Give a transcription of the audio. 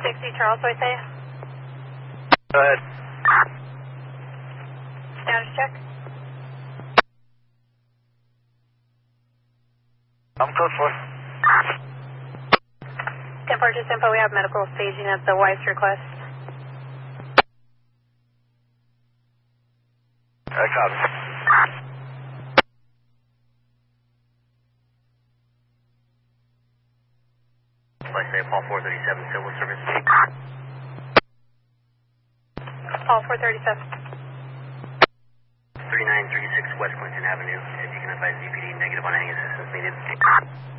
60 Charles, what say? Go ahead. Status check. I'm code 4. 10 purchase info, we have medical staging at the wife's request. I copy. Let's say Paul 437 civil service. Paul 437. 3936 West Clinton Avenue. If you can advise DPD negative on any assistance needed.